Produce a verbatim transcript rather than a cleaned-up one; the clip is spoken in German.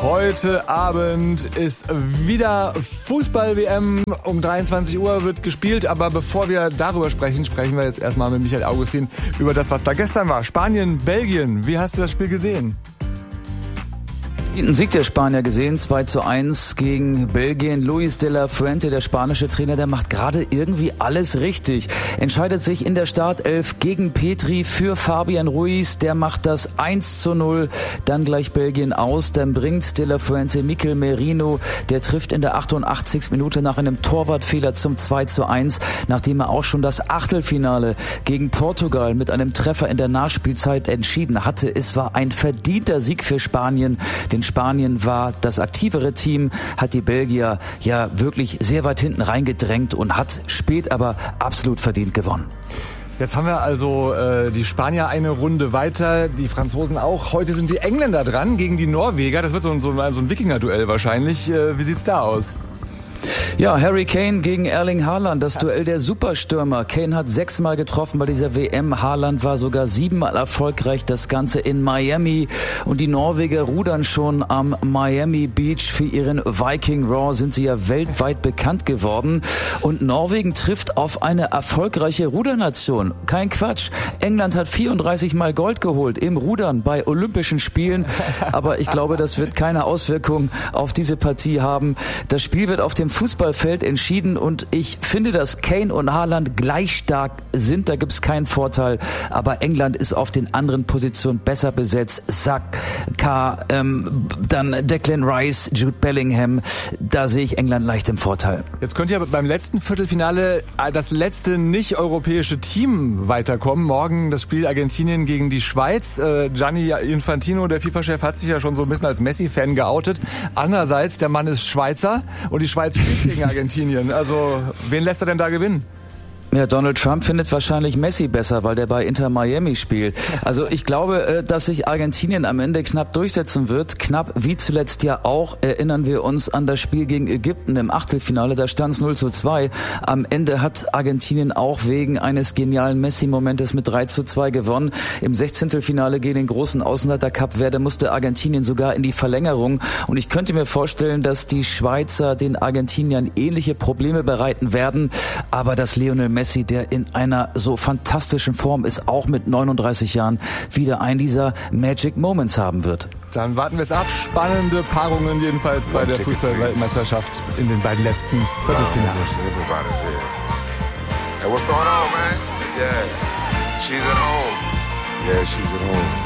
Heute Abend ist wieder Fußball-W M. Um dreiundzwanzig Uhr wird gespielt. Aber bevor wir darüber sprechen, sprechen wir jetzt erstmal mit Michael Augustin über das, was da gestern war. Spanien, Belgien. Wie hast du das Spiel gesehen? Einen Sieg der Spanier gesehen, zwei zu eins gegen Belgien. Luis de la Fuente, der spanische Trainer, der macht gerade irgendwie alles richtig. Entscheidet sich in der Startelf gegen Petri für Fabian Ruiz. Der macht das eins zu null, dann gleich Belgien aus. Dann bringt de la Fuente Mikel Merino, der trifft in der achtundachtzigsten Minute nach einem Torwartfehler zum zwei zu eins, nachdem er auch schon das Achtelfinale gegen Portugal mit einem Treffer in der Nachspielzeit entschieden hatte. Es war ein verdienter Sieg für Spanien, denn Spanien war das aktivere Team, hat die Belgier ja wirklich sehr weit hinten reingedrängt und hat spät aber absolut verdient gewonnen. Jetzt haben wir also äh, die Spanier eine Runde weiter, die Franzosen auch. Heute sind die Engländer dran gegen die Norweger. Das wird so, so, so ein Wikinger-Duell wahrscheinlich. Äh, wie sieht's da aus? Ja, Harry Kane gegen Erling Haaland, das Duell der Superstürmer. Kane hat sechsmal getroffen bei dieser W M. Haaland war sogar siebenmal erfolgreich, das Ganze in Miami. Und die Norweger rudern schon am Miami Beach. Für ihren Viking Raw sind sie ja weltweit bekannt geworden. Und Norwegen trifft auf eine erfolgreiche Rudernation. Kein Quatsch. England hat vierunddreißig Mal Gold geholt im Rudern bei Olympischen Spielen. Aber ich glaube, das wird keine Auswirkung auf diese Partie haben. Das Spiel wird auf dem Fußballfeld entschieden und ich finde, dass Kane und Haaland gleich stark sind, da gibt es keinen Vorteil, aber England ist auf den anderen Positionen besser besetzt. Saka, ähm, dann Declan Rice, Jude Bellingham, da sehe ich England leicht im Vorteil. Jetzt könnte ja beim letzten Viertelfinale das letzte nicht-europäische Team weiterkommen. Morgen das Spiel Argentinien gegen die Schweiz. Äh, Gianni Infantino, der FIFA-Chef, hat sich ja schon so ein bisschen als Messi-Fan geoutet. Andererseits, der Mann ist Schweizer und die Schweiz spielt gegen Argentinien. Also, wen lässt er denn da gewinnen? Ja, Donald Trump findet wahrscheinlich Messi besser, weil der bei Inter Miami spielt. Also ich glaube, dass sich Argentinien am Ende knapp durchsetzen wird. Knapp wie zuletzt ja auch. Erinnern wir uns an das Spiel gegen Ägypten im Achtelfinale. Da stand es null zu zwei. Am Ende hat Argentinien auch wegen eines genialen Messi-Momentes mit drei zu zwei gewonnen. Im Sechzehntelfinale gegen den großen Außenseiter Kap Verde musste Argentinien sogar in die Verlängerung. Und ich könnte mir vorstellen, dass die Schweizer den Argentiniern ähnliche Probleme bereiten werden. Aber dass Lionel Messi, der in einer so fantastischen Form ist, auch mit neununddreißig Jahren, wieder einen dieser Magic Moments haben wird. Dann warten wir es ab. Spannende Paarungen jedenfalls bei der Fußball-Weltmeisterschaft in den beiden letzten Viertelfinals. Hey, what's going on, man? Yeah, she's at home. Yeah, she's at home.